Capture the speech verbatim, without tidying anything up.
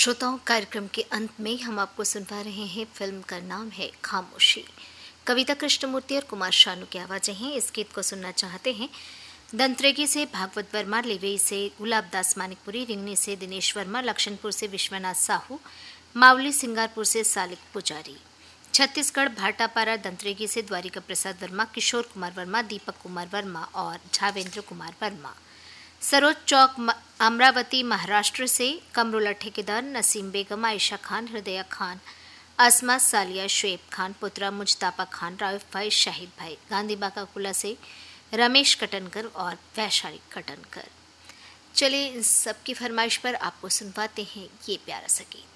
श्रोताओं, कार्यक्रम के अंत में हम आपको सुनवा रहे हैं। फिल्म का नाम है खामोशी। कविता कृष्णमूर्ति और कुमार शानू की आवाजें हैं। इस गीत को सुनना चाहते हैं दंतरेगी से भागवत वर्मा, लिवेई से गुलाब दास मानिकपुरी, रिंगनी से दिनेश वर्मा, लक्षणपुर से विश्वनाथ साहू, मावली सिंगारपुर से सालिक पुजारी, छत्तीसगढ़ भाटापारा दंतरेगी से द्वारिका प्रसाद वर्मा, किशोर कुमार वर्मा, दीपक कुमार वर्मा और झावेंद्र कुमार वर्मा, सरोज चौक अमरावती महाराष्ट्र से कमरुल्ला ठेकेदार, नसीम बेगम, आयशा खान, हृदया खान, असमा सालिया, शुएब खान, पुत्रा मुजताबा खान, राउफ भाई, शाहिद भाई, गांधी बागा कुला से रमेश कटनकर और वैशाली कटनकर। चलिए इन सबकी फरमाइश पर आपको सुनवाते हैं ये प्यारा सा गीत।